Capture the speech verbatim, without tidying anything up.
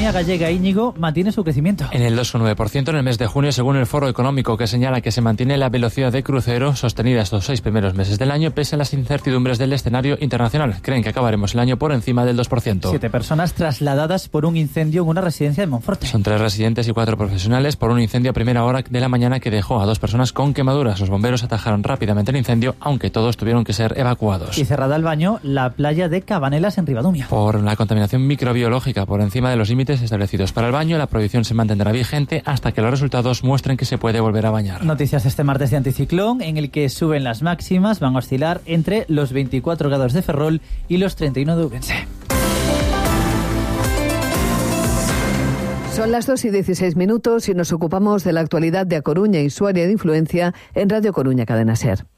economía gallega, Íñigo, mantiene su crecimiento. En el dos coma nueve por ciento en el mes de junio, según el Foro Económico, que señala que se mantiene la velocidad de crucero sostenida estos seis primeros meses del año, pese a las incertidumbres del escenario internacional. Creen que acabaremos el año por encima del dos por ciento. Siete personas trasladadas por un incendio en una residencia de Monforte. Son tres residentes y cuatro profesionales por un incendio a primera hora de la mañana que dejó a dos personas con quemaduras. Los bomberos atajaron rápidamente el incendio, aunque todos tuvieron que ser evacuados. Y cerrada al baño, la playa de Cabanelas en Ribadumia. Por la contaminación microbiológica por encima de los límites establecidos para el baño, la prohibición se mantendrá vigente hasta que los resultados muestren que se puede volver a bañar. Noticias este martes de anticiclón, en el que suben las máximas, van a oscilar entre los veinticuatro grados de Ferrol y los treinta y uno de Ourense. Son las dos y dieciséis minutos y nos ocupamos de la actualidad de A Coruña y su área de influencia en Radio Coruña Cadena Ser.